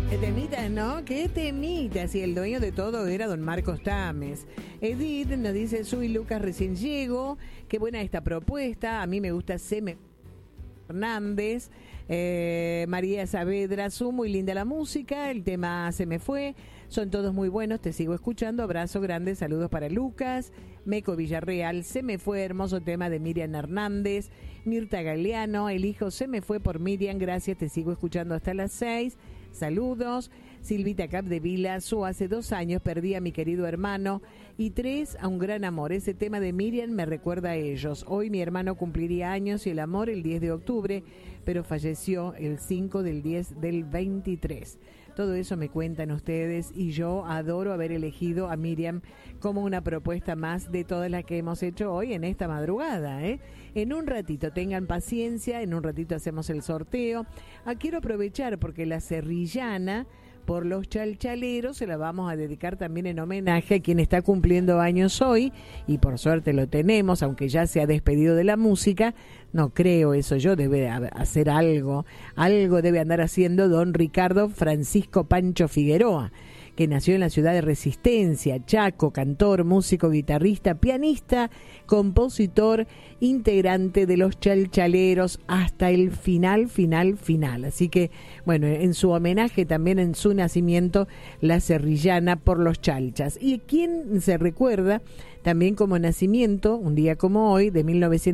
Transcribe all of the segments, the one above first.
Qué temita, ¿no? Qué temita. Si el dueño de todo era don Marcos Tames. Edith nos dice, soy Lucas, recién llego. Qué buena esta propuesta. A mí me gusta Seme Hernández. María Saavedra, muy linda la música. El tema Se me fue. Son todos muy buenos, te sigo escuchando. Abrazo grande, saludos para Lucas. Meco Villarreal, Se me fue, hermoso tema de Miriam Hernández. Mirta Galeano, el hijo Se me fue por Miriam, gracias, te sigo escuchando hasta las 6. Saludos. Silvita Capdevila, hace 2 años perdí a mi querido hermano y 3 a un gran amor. Ese tema de Miriam me recuerda a ellos. Hoy mi hermano cumpliría años y el amor el 10 de octubre, pero falleció el 5 del 10 del 23. Todo eso me cuentan ustedes y yo adoro haber elegido a Miriam como una propuesta más de todas las que hemos hecho hoy en esta madrugada, ¿eh? En un ratito, tengan paciencia, en un ratito hacemos el sorteo. Quiero aprovechar porque la serrillana por los chalchaleros se la vamos a dedicar también en homenaje a quien está cumpliendo años hoy, y por suerte lo tenemos, aunque ya se ha despedido de la música. No creo eso, yo debe hacer algo debe andar haciendo don Ricardo Francisco Pancho Figueroa, que nació en la ciudad de Resistencia, Chaco, cantor, músico, guitarrista, pianista, compositor, integrante de los Chalchaleros hasta el final. Así que, bueno, en su homenaje también en su nacimiento, la serrillana por los chalchas. Y quien se recuerda también como nacimiento, un día como hoy, de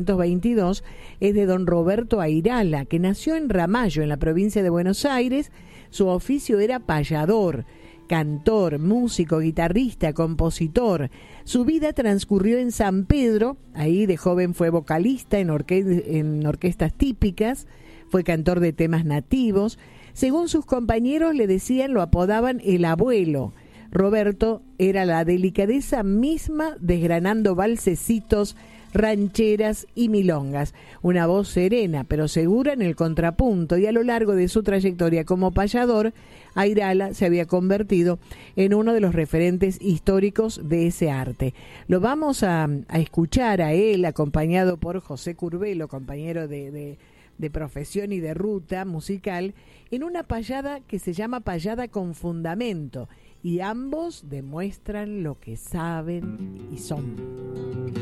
1922, es de don Roberto Airala, que nació en Ramallo, en la provincia de Buenos Aires. Su oficio era payador, cantor, músico, guitarrista, compositor. Su vida transcurrió en San Pedro, ahí de joven fue vocalista en orquestas típicas, fue cantor de temas nativos. Según sus compañeros le decían, lo apodaban el abuelo. Roberto era la delicadeza misma desgranando valsecitos, rancheras y milongas. Una voz serena pero segura en el contrapunto, y a lo largo de su trayectoria como payador, Airala se había convertido en uno de los referentes históricos de ese arte. Lo vamos a escuchar a él acompañado por José Curvelo, compañero de profesión y de ruta musical, en una payada que se llama Payada con Fundamento, y ambos demuestran lo que saben y son.